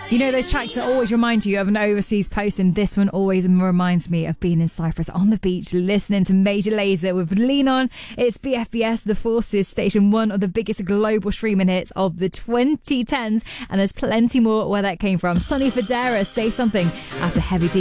You know those tracks that always remind you of an overseas post, and this one always reminds me of being in Cyprus on the beach listening to Major Lazer with Lean On. It's BFBS, The Forces station, one of the biggest global streaming hits of the 2010s, and there's plenty more where that came from. Sonny Fodera, Say Something, after Heavy T.